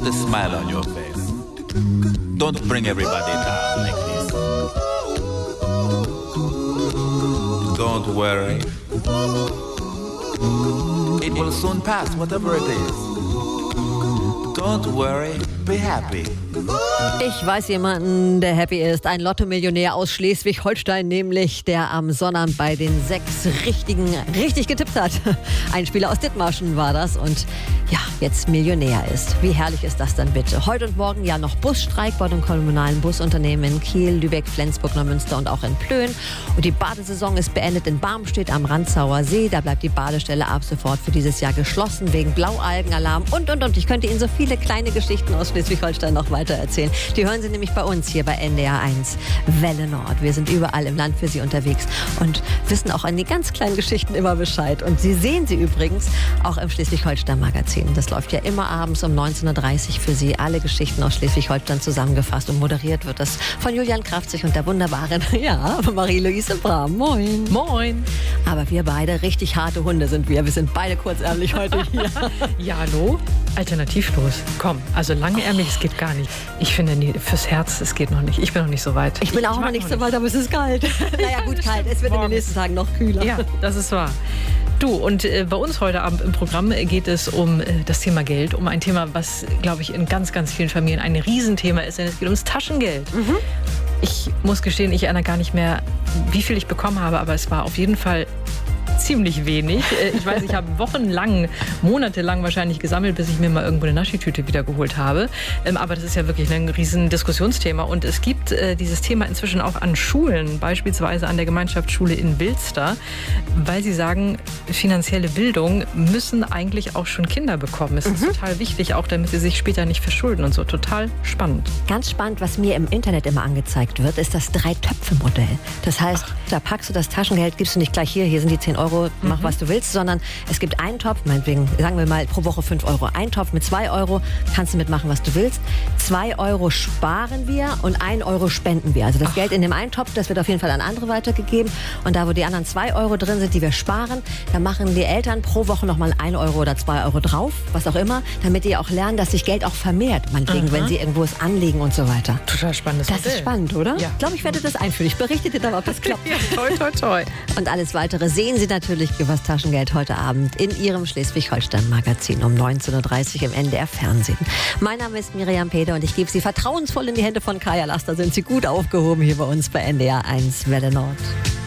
Put a smile on your face. Don't bring everybody down like this. Don't worry. It will soon pass, whatever it is. Don't worry, be happy. Ich weiß jemanden, der happy ist. Ein Lotto-Millionär aus Schleswig-Holstein, nämlich der am Sonnabend bei den 6 richtig getippt hat. Ein Spieler aus Dithmarschen war das und ja, jetzt Millionär ist. Wie herrlich ist das dann bitte? Heute und morgen ja noch Busstreik bei den kommunalen Busunternehmen in Kiel, Lübeck, Flensburg, Neumünster und auch in Plön. Und die Badesaison ist beendet in Barmstedt am Randzauer See. Da bleibt die Badestelle ab sofort für dieses Jahr geschlossen wegen Blaualgenalarm und. Ich könnte Ihnen so viele kleine Geschichten aus Schleswig-Holstein noch weiter erzählen. Die hören Sie nämlich bei uns hier bei NDR 1 Welle Nord. Wir sind überall im Land für Sie unterwegs und wissen auch an die ganz kleinen Geschichten immer Bescheid. Und Sie sehen sie übrigens auch im Schleswig-Holstein-Magazin. Das läuft ja immer abends um 19.30 Uhr für Sie. Alle Geschichten aus Schleswig-Holstein zusammengefasst und moderiert wird das von Julian Krafzig und der wunderbaren, Marie-Louise Brahm. Moin. Moin. Aber wir beide, richtig harte Hunde sind wir. Wir sind beide kurzärmlich heute hier. Ja, hallo? Alternativlos. Komm, also langärmlich, es geht gar nicht. Ich finde, fürs Herz, es geht noch nicht. Ich bin noch nicht so weit. Ich bin auch noch nicht so weit, aber es ist kalt. Naja, gut, kalt. Es wird in den nächsten Tagen noch kühler. Ja, das ist wahr. Du, und bei uns heute Abend im Programm geht es um das Thema Geld, um ein Thema, was, glaube ich, in ganz, ganz vielen Familien ein Riesenthema ist, denn es geht ums Taschengeld. Mhm. Ich muss gestehen, ich erinnere gar nicht mehr, wie viel ich bekommen habe, aber es war auf jeden Fall ziemlich wenig. Ich weiß, ich habe monatelang wahrscheinlich gesammelt, bis ich mir mal irgendwo eine Naschitüte wieder geholt habe. Aber das ist ja wirklich ein riesen Diskussionsthema. Und es gibt dieses Thema inzwischen auch an Schulen, beispielsweise an der Gemeinschaftsschule in Wilster, weil sie sagen, finanzielle Bildung müssen eigentlich auch schon Kinder bekommen. Es ist total wichtig, auch damit sie sich später nicht verschulden und so. Total spannend. Ganz spannend, was mir im Internet immer angezeigt wird, ist das 3-Töpfe-Modell. Das heißt, da packst du das Taschengeld, gibst du nicht gleich hier sind die 10 Euro, mach was du willst, sondern es gibt einen Topf, meinetwegen, sagen wir mal pro Woche 5 Euro. Ein Topf mit 2 Euro, kannst du mitmachen, was du willst. 2 Euro sparen wir und 1 Euro spenden wir. Also das Geld in dem einen Topf, das wird auf jeden Fall an andere weitergegeben. Und da, wo die anderen 2 Euro drin sind, die wir sparen, da machen die Eltern pro Woche nochmal 1 Euro oder 2 Euro drauf, was auch immer, damit die auch lernen, dass sich Geld auch vermehrt, meinetwegen, wenn sie irgendwo es anlegen und so weiter. Total spannendes Das Modell. ist spannend, oder? Ja. Ich glaube, ich werde das einführen. Ich berichte dir dann, ob das klappt. Ja, toi, toi, toi. Und alles Weitere sehen Sie natürlich übers Taschengeld heute Abend in Ihrem Schleswig-Holstein-Magazin um 19.30 Uhr im NDR Fernsehen. Mein Name ist Miriam Peder und ich gebe Sie vertrauensvoll in die Hände von Kaya Laster. Sind Sie gut aufgehoben hier bei uns bei NDR 1 Welle Nord.